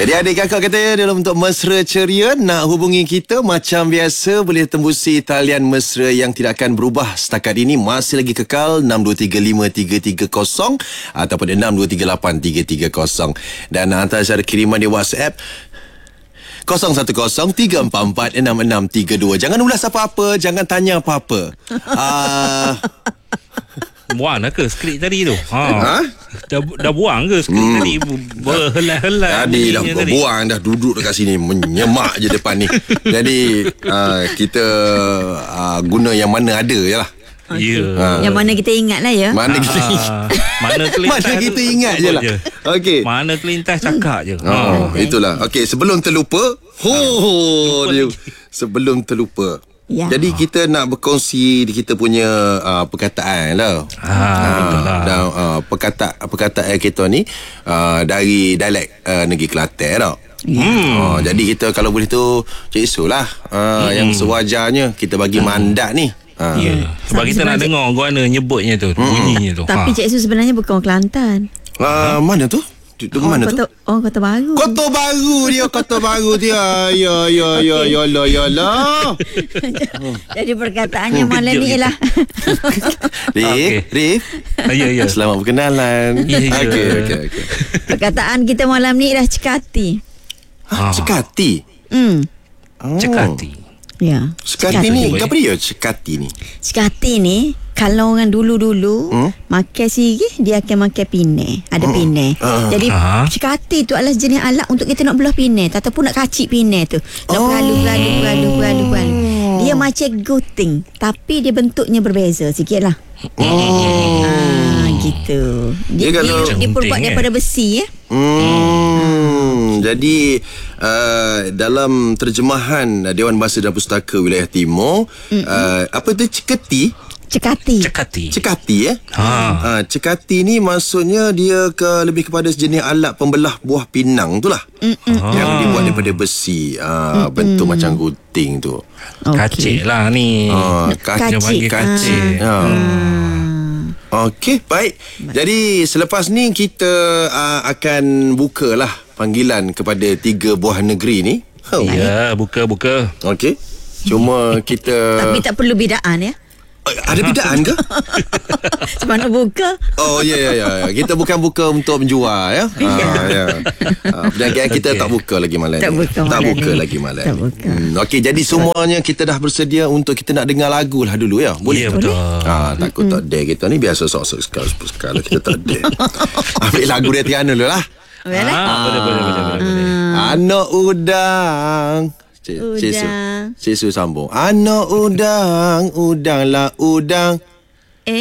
Jadi adik kakak kata dalam bentuk mesra ceria, nak hubungi kita macam biasa boleh tembusi talian mesra yang tidak akan berubah setakat ini, masih lagi kekal 62353330 ataupun 62383330. Dan hantar secara kiriman di WhatsApp 0103446632. Jangan ulas apa-apa, jangan tanya apa-apa. Buang dah ke skrip tadi tu? Dah buang ke skrip tadi? Berhelai-helai. Tadi dah buang, dah duduk dekat sini menyemak je depan ni. Jadi kita guna yang mana ada je lah. Yang mana kita ingat lah ya. Mana kita ingat je lah. Okey. Mana terlintas cakap je. Itulah. Okey, sebelum terlupa. Sebelum terlupa. Ya. Jadi kita nak berkongsi kita punya perkataan lah. Dan perkataan kita ni dari dialek negeri Kelantan tau. Jadi kita kalau boleh tu Cik Su lah yang sewajarnya kita bagi mandat ni. Sebab kita nak dengar mana nyebutnya tu, bunyinya tu. Tapi Cik Su sebenarnya bukan Kelantan. Mana tu? Mana tu? Kota Baru. Kota Baru dia. Ya lah. Jadi perkataannya malam ni lah. Rif. Ya. Selamat berkenalan. Okey. Perkataan kita malam ni dah cekati. Cekati? Cekati. Ya. Cekati ni, apa dia cekati ni? Cekati ni kalau orang dulu-dulu makan sirih, dia akan makan pinai. Ada pinai. Jadi cekati tu adalah jenis alat untuk kita nak belah pinai ataupun nak kacik pinai tu. Nak perlalu. Dia macam gunting, tapi dia bentuknya berbeza sikit lah. Gitu. Dia perbuat daripada besi ya. Jadi dalam terjemahan Dewan Bahasa dan Pustaka Wilayah Timur, apa tu cekati? Cekati cekati ni maksudnya dia lebih kepada sejenis alat pembelah buah pinang tu lah. Yang dibuat daripada besi, bentuk macam gunting tu. Kacik lah ni. Kacik. Okey, baik. Jadi selepas ni kita akan bukalah panggilan kepada 3 buah negeri ni. Ya, buka. Okey. Cuma kita tapi tak perlu bidaan ya. Ada bidaan ke? Sebab nak buka. Ya. Kita bukan buka untuk menjual ya. Perniagaan kita tak buka lagi malam ni. Tak buka lagi malam ni. Okey, jadi semuanya kita dah bersedia untuk kita nak dengar lagu lah dulu ya. Boleh? Ya, betul. Takut tak dare kita ni biasa sok-sok sekali kita tak dare. Ambil lagu dia Tiana dulu lah. Boleh. Anak udang. Cik Su sambung. Anak udang lah udang.